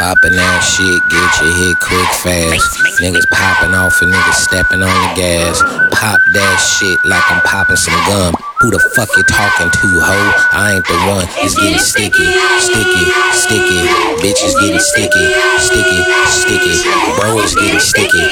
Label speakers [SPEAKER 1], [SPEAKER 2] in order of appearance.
[SPEAKER 1] Poppin' that shit, get your hit quick fast. Niggas popping off and niggas stepping on the gas. Pop that shit like I'm popping some gum. Who the fuck you talking to, ho? I ain't the one. It's getting sticky, sticky, sticky.